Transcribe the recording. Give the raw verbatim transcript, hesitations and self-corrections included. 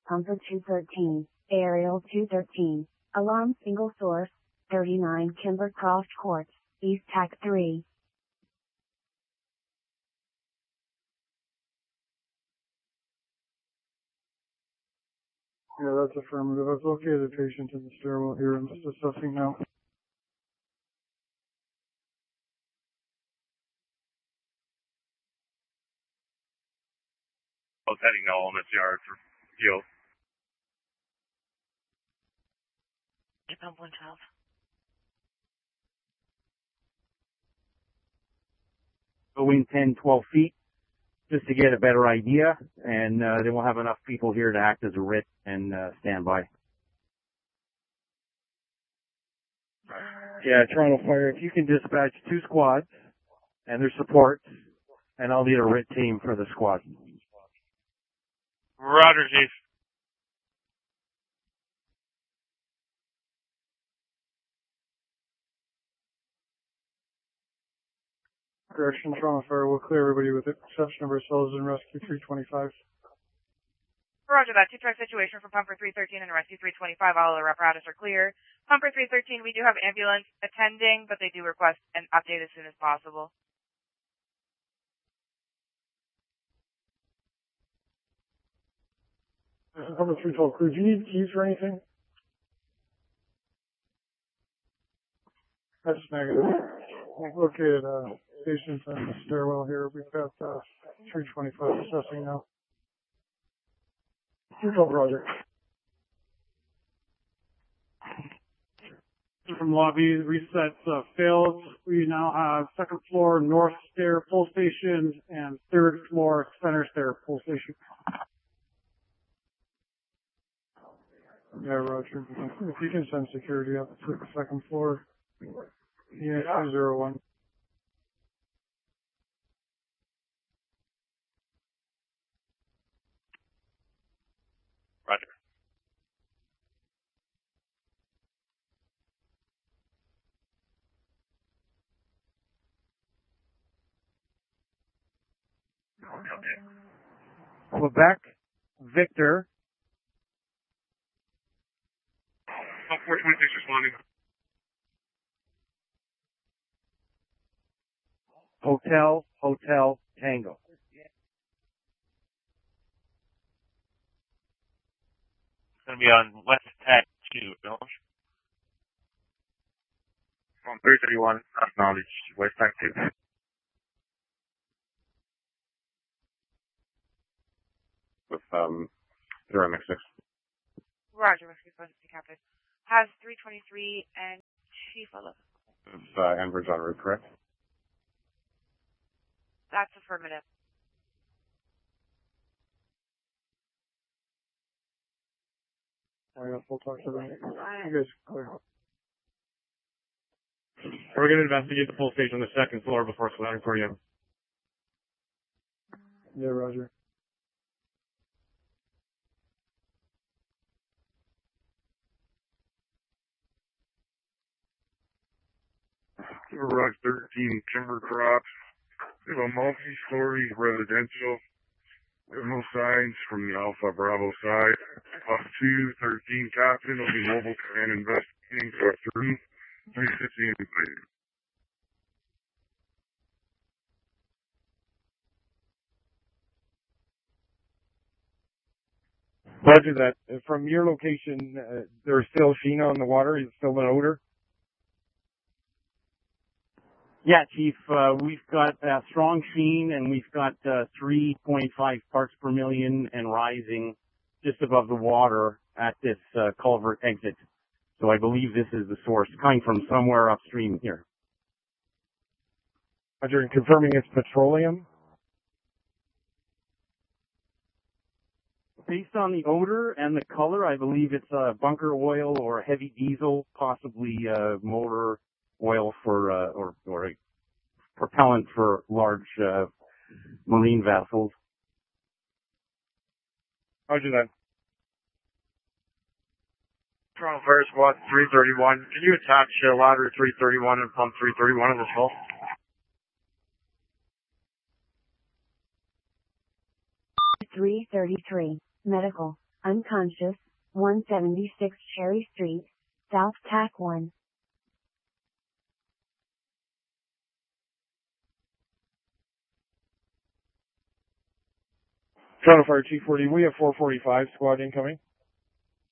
Pumper two thirteen, Aerial two thirteen, Alarm single source, thirty-nine Kimbercroft Court, East Tac three. Yeah, that's affirmative. I've located the patient in the stairwell here. I'm just assessing now. I was heading now on this yard for P O. Pump one twelve. Go in ten, twelve feet just to get a better idea, and uh, then we'll have enough people here to act as a R I T and uh, stand by. Yeah, Toronto Fire, if you can dispatch two squads and their support, and I'll need a R I T team for the squad. Roger, Chief. Correction, Toronto Fire will clear everybody with exception of ourselves and Rescue three twenty-five. Roger that. Two-truck situation for Pumper three thirteen and Rescue three twenty-five. All other apparatus are clear. Pumper three thirteen, we do have ambulance attending, but they do request an update as soon as possible. Pumper three twelve crew, do you need keys for anything? That's negative. I've located a patient in the stairwell here. We've got uh, three twenty-five assessing now. three twelve, Roger. From lobby, reset uh, failed. We now have second floor north stair pull station and third floor center stair pull station. Yeah, Roger. If you can send security up to the second floor. Yeah, two zero one. Roger. Quebec, Victor. Oh, four twenty-six responding. Hotel, Hotel, Tango. It's going to be on West Tech two, Village. On three thirty-one, acknowledge, West Tech two. With, um, zero M X six. Roger, Rescue Post Captain. Has three twenty-three and Chief eleven. It's, uh, Enbridge en route, correct? That's affirmative. I got full talk to them. You guys clear. We're going to investigate the full station on the second floor before sweating for you. Yeah, Roger. Rock thirteen Kimbercroft. We have a multi-story residential. We have no signs from the Alpha Bravo side. Off two thirteen Captain will be mobile command investigating for through three sixty invaded. Roger that. From your location, uh, there's still sheen on the water. Is still an odor? Yeah, Chief. Uh, we've got uh, strong sheen, and we've got uh, three point five parts per million and rising just above the water at this uh, culvert exit. So I believe this is the source, coming from somewhere upstream here. Roger, and confirming it's petroleum? Based on the odor and the color, I believe it's uh, bunker oil or heavy diesel, possibly uh, motor oil for uh, or, or a propellant for large uh, marine vessels. Roger that. Toronto Fire Squad three thirty-one. Can you attach uh, ladder three thirty-one and pump three thirty-one on this hull? three thirty-three, medical, unconscious, one seventy-six Cherry Street, South T A C one. Toronto Fire Chief forty, we have four forty-five squad incoming.